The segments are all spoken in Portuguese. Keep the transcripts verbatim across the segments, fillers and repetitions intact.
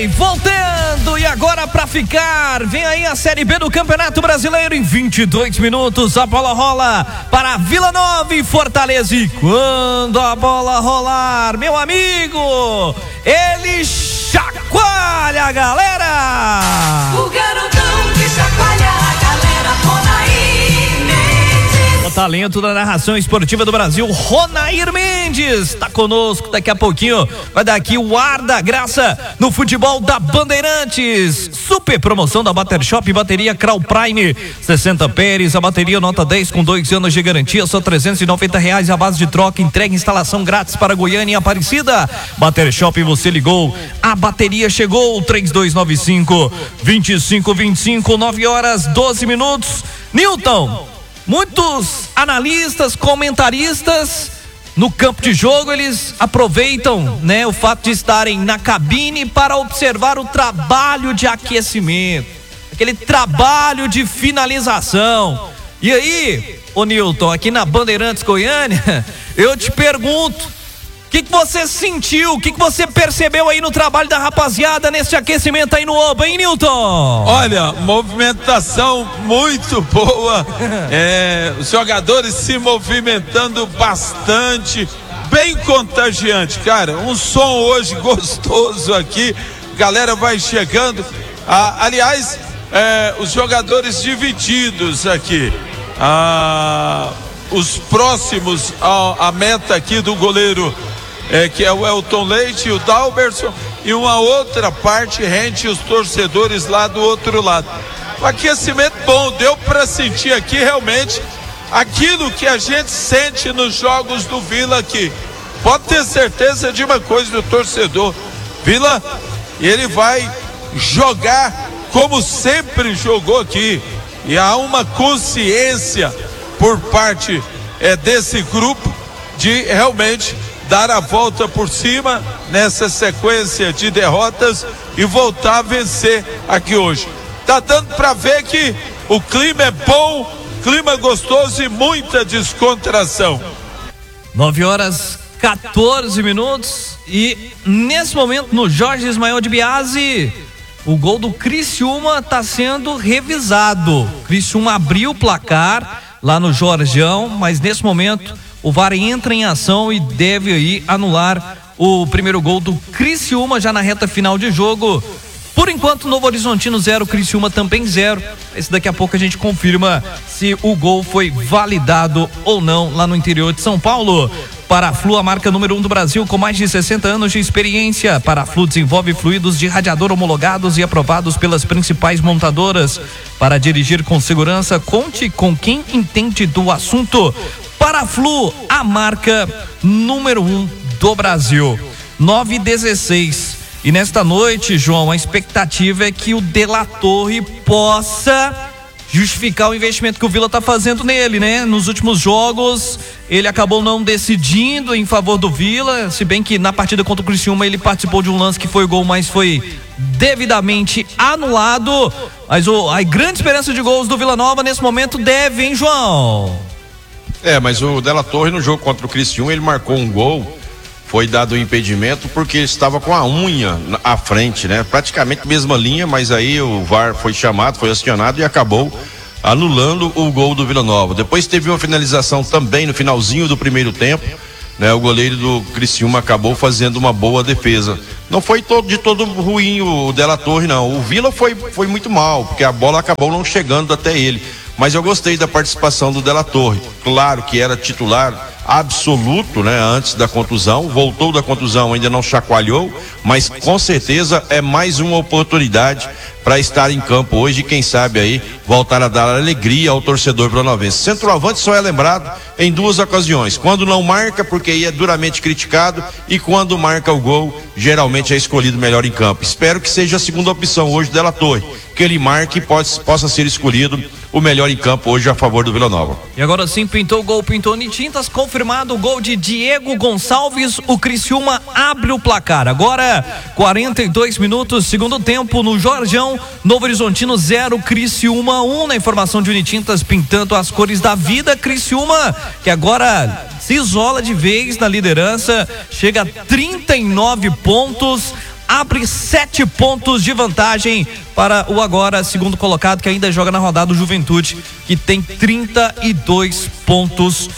bem, voltando e agora pra ficar, vem aí a Série B do Campeonato Brasileiro em vinte e dois minutos, a bola rola para Vila Nova e Fortaleza e quando a bola rolar, meu amigo, ele chacoalha a galera! O garotão que chacoalha a galera, Ronair Mendes. O talento da narração esportiva do Brasil, Ronair Mendes, tá conosco, daqui a pouquinho vai dar aqui o ar da graça no futebol da Bandeirantes. Super promoção da Bater Shop, bateria Crown Prime, sessenta Pérez, a bateria nota dez com dois anos de garantia, só trezentos e noventa reais a base de troca, entrega e instalação grátis para Goiânia e Aparecida. Bater Shop, você ligou, a bateria chegou, três dois nove cinco, dois cinco dois cinco, nove horas, doze minutos. Newton, muitos analistas, comentaristas no campo de jogo, eles aproveitam, né, o fato de estarem na cabine para observar o trabalho de aquecimento, aquele trabalho de finalização. E aí, ô Newton, aqui na Bandeirantes Goiânia, eu te pergunto, o que, que você sentiu, o que, que você percebeu aí no trabalho da rapaziada nesse aquecimento aí no Oba, hein, Newton? Olha, movimentação muito boa, é, os jogadores se movimentando bastante, bem contagiante, cara, um som hoje gostoso aqui, galera vai chegando, ah, aliás, é, os jogadores divididos aqui, ah, os próximos à meta aqui do goleiro, É, que é o Elton Leite e o Dalberson, e uma outra parte rende os torcedores lá do outro lado. O aquecimento bom, deu para sentir aqui realmente aquilo que a gente sente nos jogos do Vila aqui. Pode ter certeza de uma coisa do torcedor, Vila, ele vai jogar como sempre jogou aqui, e há uma consciência por parte é, desse grupo de realmente dar a volta por cima nessa sequência de derrotas e voltar a vencer aqui hoje. Tá dando para ver que o clima é bom, clima gostoso e muita descontração. nove horas, quatorze minutos e nesse momento no Jorge Ismael de Biasi, o gol do Criciúma tá sendo revisado. Criciúma abriu o placar lá no Jorgeão, mas nesse momento o V A R entra em ação e deve aí anular o primeiro gol do Criciúma já na reta final de jogo. Por enquanto, Novo Horizontino zero, Criciúma também zero. Esse daqui a pouco a gente confirma se o gol foi validado ou não lá no interior de São Paulo. Paraflu, a marca número um do Brasil com mais de sessenta anos de experiência. Paraflu desenvolve fluidos de radiador homologados e aprovados pelas principais montadoras. Para dirigir com segurança, conte com quem entende do assunto. Paraflu, a marca número um do Brasil. nove e dezesseis. E nesta noite, João, a expectativa é que o De La Torre possa justificar o investimento que o Vila está fazendo nele, né? Nos últimos jogos, ele acabou não decidindo em favor do Vila, se bem que na partida contra o Criciúma ele participou de um lance que foi gol, mas foi devidamente anulado. Mas o, a grande esperança de gols do Vila Nova nesse momento deve, hein, João? É, mas o De La Torre no jogo contra o Criciúma, ele marcou um gol, foi dado o impedimento porque ele estava com a unha à frente, né? Praticamente mesma linha, mas aí o V A R foi chamado, foi acionado e acabou anulando o gol do Vila Nova. Depois teve uma finalização também no finalzinho do primeiro tempo, né? O goleiro do Criciúma acabou fazendo uma boa defesa. Não foi todo, de todo ruim o De La Torre, não. O Vila foi, foi muito mal, porque a bola acabou não chegando até ele. Mas eu gostei da participação do De La Torre. Claro que era titular absoluto, né? Antes da contusão, voltou da contusão, ainda não chacoalhou, mas com certeza é mais uma oportunidade para estar em campo hoje e quem sabe aí voltar a dar alegria ao torcedor vilanovense. Centroavante só é lembrado em duas ocasiões, quando não marca porque aí é duramente criticado e quando marca o gol, geralmente é escolhido melhor em campo. Espero que seja a segunda opção hoje De La Torre, que ele marque e pode, possa ser escolhido o melhor em campo hoje a favor do Vila Nova. E agora sim, pintou o gol, pintou Nitintas, confirmado o gol de Diego Gonçalves, o Criciúma abre o placar. Agora, quarenta e dois minutos, segundo tempo no Jorgeão, Novo Horizontino zero, Criciúma um, na informação de Unitintas pintando as cores da vida, Criciúma, que agora se isola de vez na liderança, chega a trinta e nove pontos, abre sete pontos de vantagem para o agora segundo colocado, que ainda joga na rodada, o Juventude, que tem trinta e dois pontos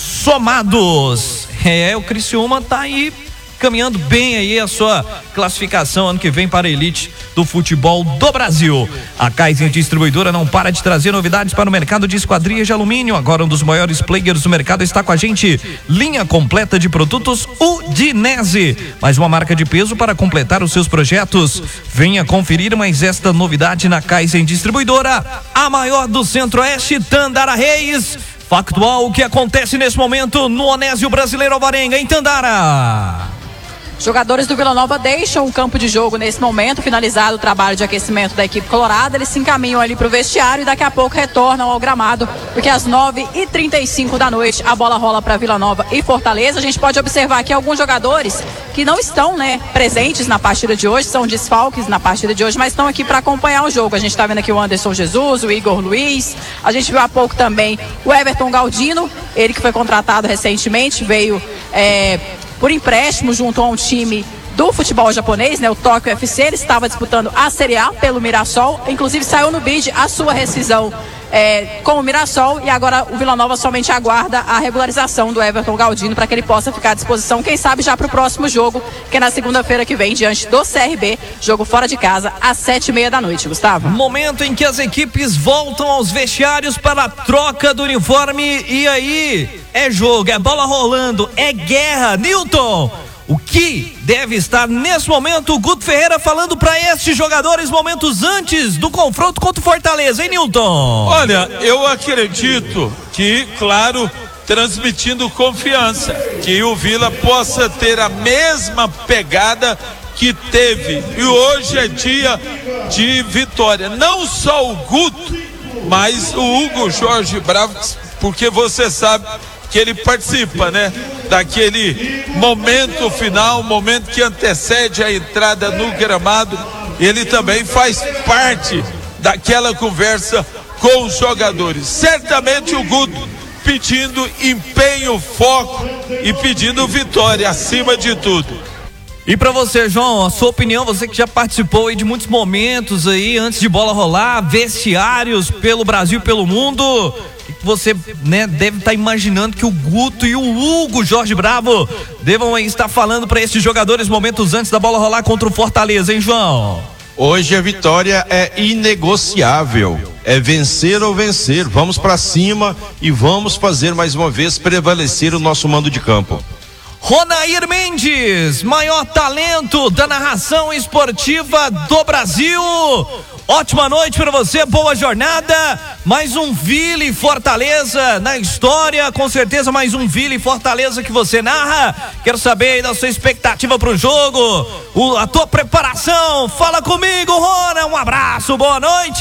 somados. É, o Criciúma tá aí caminhando bem aí a sua classificação ano que vem para a elite do futebol do Brasil. A Kaizen Distribuidora não para de trazer novidades para o mercado de esquadrias de alumínio. Agora um dos maiores players do mercado está com a gente. Linha completa de produtos Udinese, mais uma marca de peso para completar os seus projetos. Venha conferir mais esta novidade na Kaizen Distribuidora, a maior do Centro-Oeste, Tandara Reis. Factual o que acontece nesse momento no Onésio Brasileiro Alvarenga, em Tandara. Jogadores do Vila Nova deixam o campo de jogo nesse momento, finalizado o trabalho de aquecimento da equipe colorada. Eles se encaminham ali para o vestiário e daqui a pouco retornam ao gramado, porque às nove e trinta e cinco da noite a bola rola para Vila Nova e Fortaleza. A gente pode observar aqui alguns jogadores que não estão, né, presentes na partida de hoje, são desfalques na partida de hoje, mas estão aqui para acompanhar o jogo. A gente está vendo aqui o Anderson Jesus, o Igor Luiz, a gente viu há pouco também o Everton Galdino, ele que foi contratado recentemente, veio é, por empréstimo junto a um time do futebol japonês, né, o Tóquio F C. Ele estava disputando a Série A pelo Mirassol, inclusive saiu no bid a sua rescisão é, com o Mirassol, e agora o Vila Nova somente aguarda a regularização do Everton Galdino para que ele possa ficar à disposição, quem sabe já para o próximo jogo, que é na segunda-feira que vem, diante do C R B, jogo fora de casa, às sete e meia da noite, Gustavo. Momento em que as equipes voltam aos vestiários para a troca do uniforme, e aí é jogo, é bola rolando, é guerra. Nilton, o que deve estar nesse momento o Guto Ferreira falando para estes jogadores momentos antes do confronto contra o Fortaleza, hein, Nilton? Olha, eu acredito que, claro, transmitindo confiança, que o Vila possa ter a mesma pegada que teve, e hoje é dia de vitória, não só o Guto, mas o Hugo Jorge Bravo, porque você sabe que ele participa, né, daquele momento final, momento que antecede a entrada no gramado. Ele também faz parte daquela conversa com os jogadores. Certamente o Guto pedindo empenho, foco e pedindo vitória acima de tudo. E pra você, João, a sua opinião, você que já participou aí de muitos momentos aí antes de bola rolar, vestiários pelo Brasil e pelo mundo, você, né, deve estar imaginando que o Guto e o Hugo Jorge Bravo devam aí estar falando para esses jogadores momentos antes da bola rolar contra o Fortaleza, hein, João? Hoje a vitória é inegociável, é vencer ou vencer. Vamos para cima e vamos fazer mais uma vez prevalecer o nosso mando de campo. Ronair Mendes, maior talento da narração esportiva do Brasil. Ótima noite para você, boa jornada. Mais um Vila e Fortaleza na história, com certeza mais um Vila e Fortaleza que você narra. Quero saber aí da sua expectativa pro jogo, o, a tua preparação. Fala comigo, Rona, um abraço, boa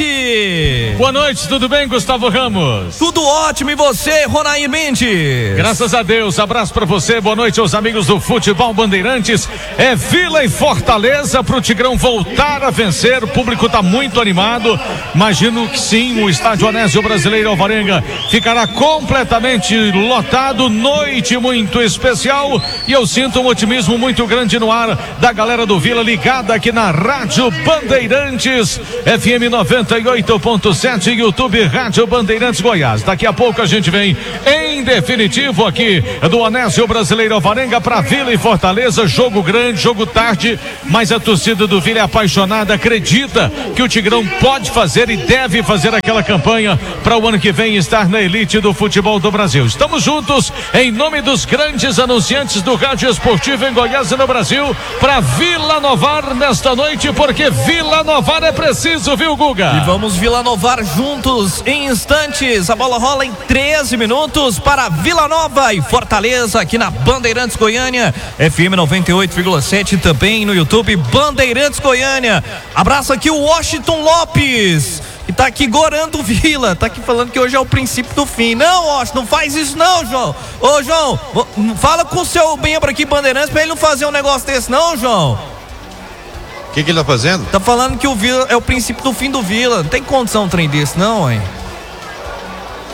noite. Boa noite, tudo bem, Gustavo Ramos? Tudo ótimo, e você, Ronair Mendes? Graças a Deus, abraço para você, boa noite aos amigos do Futebol Bandeirantes. É Vila e Fortaleza pro Tigrão voltar a vencer, o público tá muito animado, imagino que sim, o estádio Onésio Brasileiro Alvarenga ficará completamente lotado, noite muito especial, e eu sinto um otimismo muito grande no ar da galera do Vila ligada aqui na Rádio Bandeirantes F M noventa e oito ponto sete, YouTube Rádio Bandeirantes Goiás. Daqui a pouco a gente vem em definitivo aqui do Onésio Brasileiro Alvarenga para Vila e Fortaleza, jogo grande, jogo tarde, mas a torcida do Vila é apaixonada, acredita que o Tigrão pode fazer e deve fazer aquela campanha para o ano que vem estar na elite do futebol do Brasil. Estamos juntos em nome dos grandes anunciantes do rádio esportivo em Goiás e no Brasil para Vila Novar nesta noite, porque Vila Novar é preciso, viu, Guga? E vamos Vila Novar juntos em instantes. A bola rola em treze minutos para Vila Nova e Fortaleza aqui na Bandeirantes Goiânia, F M noventa e oito vírgula sete, também no YouTube Bandeirantes Goiânia. Abraço aqui o Washington Lopes, que tá aqui gorando o Vila, tá aqui falando que hoje é o princípio do fim. Não, Washington, não faz isso não, João. Ô, João, fala com o seu membro aqui, Bandeirantes, pra ele não fazer um negócio desse não, João. O que, que ele tá fazendo? Tá falando que o Vila é o princípio do fim do Vila. Não tem condição um trem desse não, hein?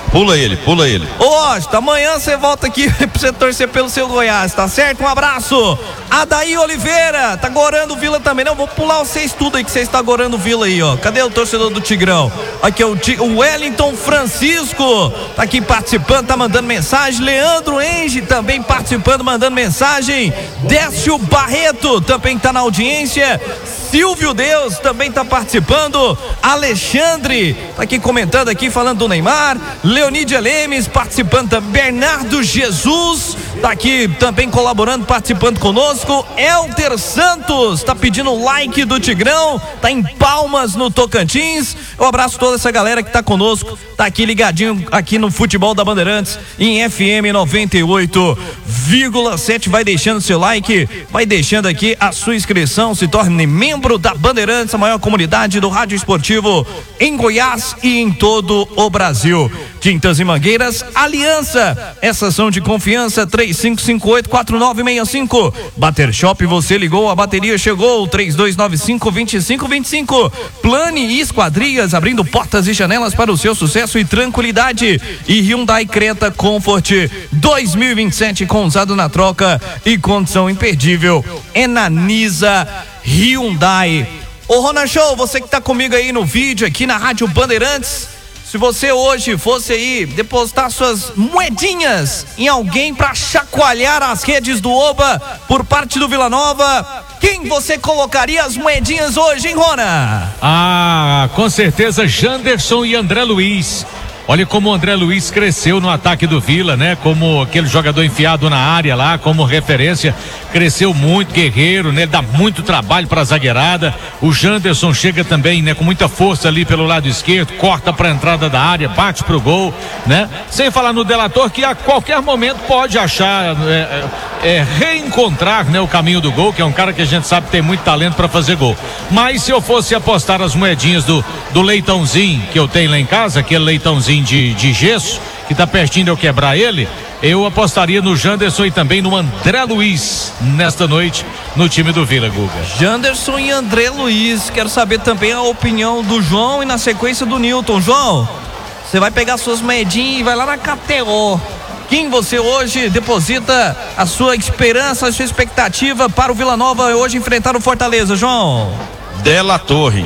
Pula ele, pula ele. Ô, Washington, amanhã você volta aqui pra você torcer pelo seu Goiás, tá certo? Um abraço. Adaí Oliveira, tá gorando o Vila também. Não, vou pular vocês tudo aí que vocês estão gorando o Vila aí, ó. Cadê o torcedor do Tigrão? Aqui é o, o Wellington Francisco, tá aqui participando, tá mandando mensagem. Leandro Enge também participando, mandando mensagem. Décio Barreto também tá na audiência. Silvio Deus também tá participando. Alexandre tá aqui comentando aqui, falando do Neymar. Leonídia Lemes participando também. Bernardo Jesus tá aqui também colaborando, participando conosco. Elter Santos tá pedindo like do Tigrão, tá em Palmas, no Tocantins. Um abraço a toda essa galera que tá conosco, tá aqui ligadinho aqui no Futebol da Bandeirantes em F M noventa e oito vírgula sete. Vai deixando seu like, vai deixando aqui a sua inscrição, se torne membro da Bandeirantes, a maior comunidade do rádio esportivo em Goiás e em todo o Brasil. Tintas e Mangueiras Aliança, essas são de confiança. Três cinco cinco oito, quatro nove seis cinco. Bater Shop, você ligou, a bateria chegou. Três dois nove cinco, dois cinco dois cinco. Plane Esquadrias, abrindo portas e janelas para o seu sucesso e tranquilidade. E Hyundai Creta Comfort dois mil e vinte e sete com usado na troca e condição imperdível é na Nisa Hyundai. Ô Rona Show, você que tá comigo aí no vídeo aqui na Rádio Bandeirantes, se você hoje fosse aí depositar suas moedinhas em alguém para chacoalhar as redes do Oba por parte do Vila Nova, quem você colocaria as moedinhas hoje, hein, Rona? Ah, com certeza Janderson e André Luiz. Olha como o André Luiz cresceu no ataque do Vila, né? Como aquele jogador enfiado na área lá, como referência, cresceu muito, guerreiro, né? Ele dá muito trabalho para a zagueirada. O Janderson chega também, né? Com muita força ali pelo lado esquerdo, corta para a entrada da área, bate pro gol, né? Sem falar no Delator, que a qualquer momento pode achar, é, é, reencontrar, né? O caminho do gol, que é um cara que a gente sabe que tem muito talento para fazer gol. Mas se eu fosse apostar as moedinhas do, do leitãozinho que eu tenho lá em casa, aquele leitãozinho De, de gesso, que tá pertinho de eu quebrar ele, eu apostaria no Janderson e também no André Luiz nesta noite no time do Vila, Guga. Janderson e André Luiz. Quero saber também a opinião do João e na sequência do Newton. João, você vai pegar suas moedinhas e vai lá na K T O. Quem você hoje deposita a sua esperança, a sua expectativa para o Vila Nova hoje enfrentar o Fortaleza, João? Della Torre.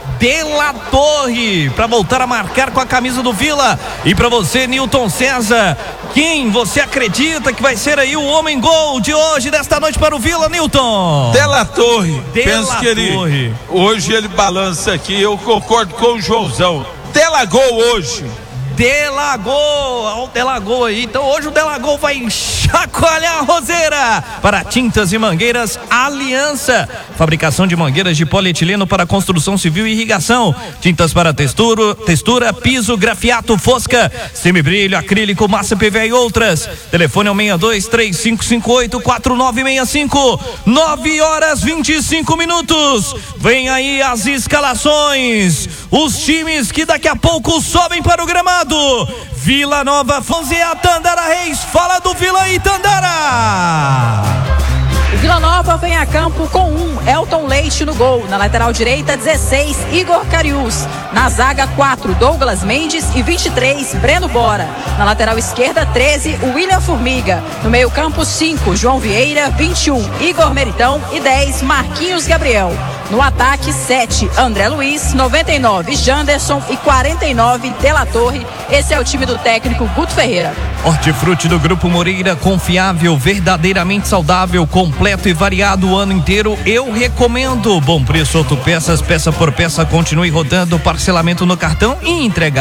Della Torre, para voltar a marcar com a camisa do Vila. E para você, Newton César, quem você acredita que vai ser aí o homem gol de hoje, desta noite para o Vila, Newton? Della Torre. Della Penso que ele, Torre. hoje ele balança aqui, eu concordo com o Joãozão. Della Gol hoje. Delagol, olha o Delagol aí. Então hoje o Delagol vai chacoalhar a roseira. Para Tintas e Mangueiras Aliança, fabricação de mangueiras de polietileno para construção civil e irrigação, tintas para textura, textura, piso, grafiato, fosca, semibrilho, acrílico, massa P V A e outras. Telefone é o seis dois três cinco cinco oito quatro nove seis cinco. Nove horas vinte e cinco minutos. Vem aí as escalações, os times que daqui a pouco sobem para o gramado. Vila Nova, Fonze, a Tandara Reis. Fala do Vila e Tandara. O Vila Nova vem a campo com um, Elton Leite no gol. Na lateral direita, dezesseis, Igor Cariús. Na zaga, quatro, Douglas Mendes. E vinte e três, Breno Bora. Na lateral esquerda, treze, o William Formiga. No meio campo, cinco, João Vieira. vinte e um, Igor Meritão. E dez, Marquinhos Gabriel. No ataque, sete, André Luiz. noventa e nove, Janderson. E quarenta e nove, Della Torre. Esse é o time do técnico Guto Ferreira. Hortifruti do Grupo Moreira, confiável, verdadeiramente saudável, completo e variado o ano inteiro. Eu recomendo. Bom preço, autopeças, peça por peça, continue rodando, parcelamento no cartão e entrega